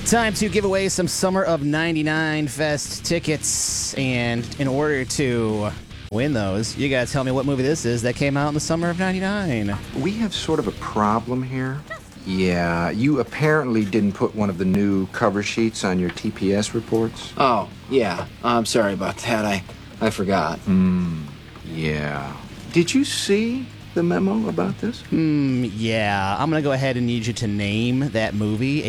Time to give away some Summer of 99 Fest tickets. And in order to win those, you gotta tell me what movie this is that came out in the summer of 99. We have sort of a problem here. Yeah, you apparently didn't put one of the new cover sheets on your TPS reports. Oh, yeah. I'm sorry about that. I forgot. Yeah. Did you see the memo about this? Yeah. I'm gonna go ahead and need you to name that movie.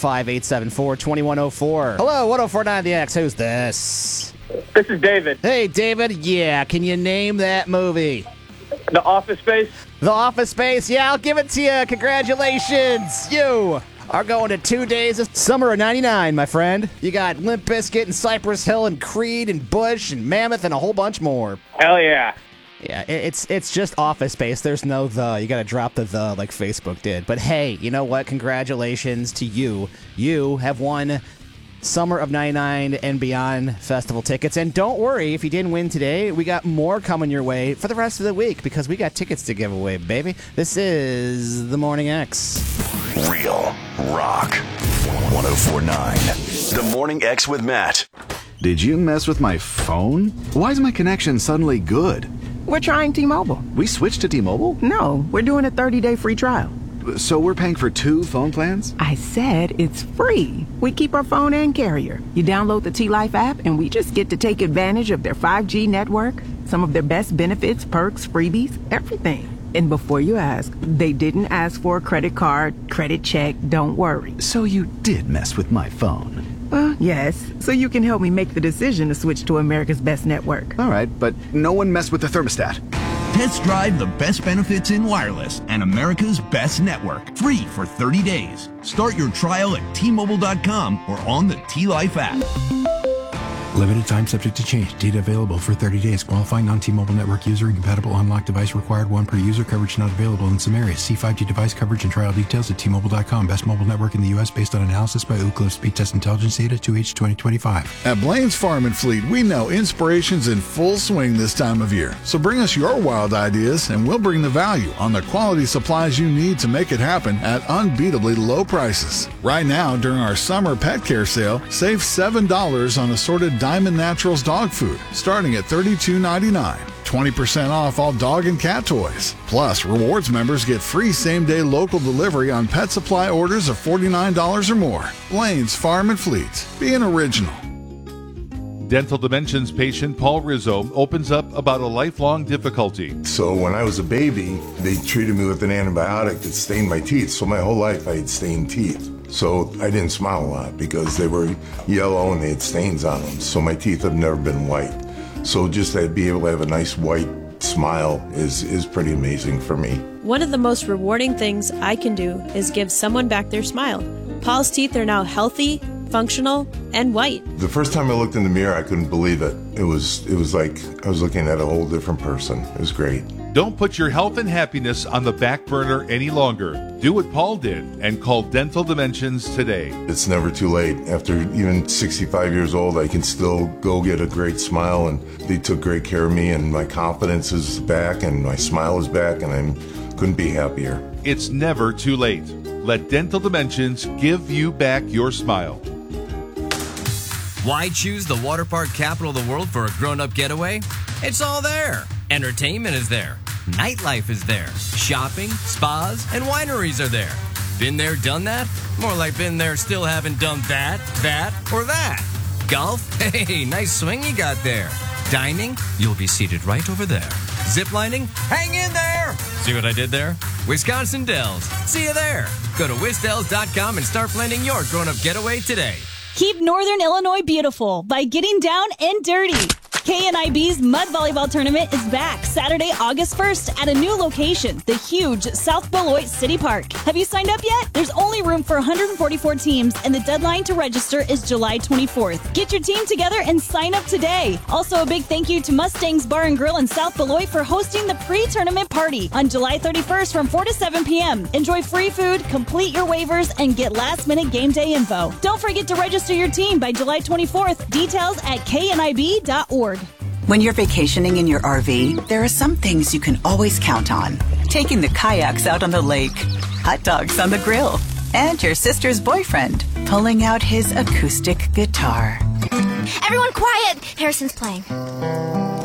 815-874-2104. Hello, 1049 The X. Who's this? This is David. Hey, David. Yeah, can you name that movie? The Office Space. The Office Space. Yeah, I'll give it to you. Congratulations. You are going to 2 days of Summer of 99, my friend. You got Limp Bizkit and Cypress Hill and Creed and Bush and Mammoth and a whole bunch more. Hell yeah. Yeah, it's just Office Space. There's no the. You got to drop the like Facebook did. But hey, you know what? Congratulations to you. You have won Summer of 99 and Beyond Festival tickets. And don't worry, if you didn't win today, we got more coming your way for the rest of the week because we got tickets to give away, baby. This is The Morning X. Real Rock 1049. The Morning X with Matt. Did you mess with my phone? Why is my connection suddenly good? We're trying T-Mobile. We switched to T-Mobile? No, we're doing a 30-day free trial. So we're paying for 2 phone plans? I said it's free. We keep our phone and carrier. You download the T-Life app and we just get to take advantage of their 5G network, some of their best benefits, perks, freebies, everything. And before you ask, they didn't ask for a credit card, credit check, don't worry. So you did mess with my phone? Yes. So you can help me make the decision to switch to America's best network. All right, but no one messed with the thermostat. Test drive the best benefits in wireless and America's best network. Free for 30 days. Start your trial at T-Mobile.com or on the T-Life app. Limited time subject to change. Data available for 30 days. Qualifying non-T-Mobile network user. Incompatible unlocked device required. 1 per user. Coverage not available in some areas. See 5G device coverage and trial details at T-Mobile.com. Best mobile network in the U.S. based on analysis by Ookla Speed Test Intelligence data 2H 2025. At Blaine's Farm and Fleet, we know inspiration's in full swing this time of year. So bring us your wild ideas and we'll bring the value on the quality supplies you need to make it happen at unbeatably low prices. Right now, during our summer pet care sale, save $7 on assorted Diamond Naturals dog food, starting at $32.99. 20% off all dog and cat toys. Plus, rewards members get free same-day local delivery on pet supply orders of $49 or more. Blaine's Farm and Fleet. Being original. Dental Dimensions patient Paul Rizzo opens up about a lifelong difficulty. So when I was a baby, they treated me with an antibiotic that stained my teeth. So my whole life I had stained teeth. So I didn't smile a lot because they were yellow and they had stains on them. So my teeth have never been white. So just to be able to have a nice white smile is pretty amazing for me. One of the most rewarding things I can do is give someone back their smile. Paul's teeth are now healthy, functional, and white. The first time I looked in the mirror, I couldn't believe it. It was like I was looking at a whole different person. It was great. Don't put your health and happiness on the back burner any longer. Do what Paul did and call Dental Dimensions today. It's never too late. After even 65 years old, I can still go get a great smile, and they took great care of me, and my confidence is back, and my smile is back, and I couldn't be happier. It's never too late. Let Dental Dimensions give you back your smile. Why choose the water park capital of the world for a grown-up getaway? It's all there. Entertainment is there. Nightlife is there. Shopping, spas, and wineries are there. Been there, done that? More like been there, still haven't done that, or that. Golf? Hey, nice swing you got there. Dining? You'll be seated right over there. Ziplining? Hang in there! See what I did there? Wisconsin Dells. See you there. Go to wisdells.com and start planning your grown-up getaway today. Keep Northern Illinois beautiful by getting down and dirty. KNIB's Mud Volleyball Tournament is back Saturday, August 1st at a new location, the huge South Beloit City Park. Have you signed up yet? There's only room for 144 teams, and the deadline to register is July 24th. Get your team together and sign up today. Also, a big thank you to Mustang's Bar and Grill in South Beloit for hosting the pre-tournament party on July 31st from 4 to 7 p.m. Enjoy free food, complete your waivers, and get last-minute game day info. Don't forget to register your team by July 24th. Details at knib.org. When you're vacationing in your RV, there are some things you can always count on. Taking the kayaks out on the lake, hot dogs on the grill, and your sister's boyfriend. pulling out his acoustic guitar. Everyone quiet! Harrison's playing.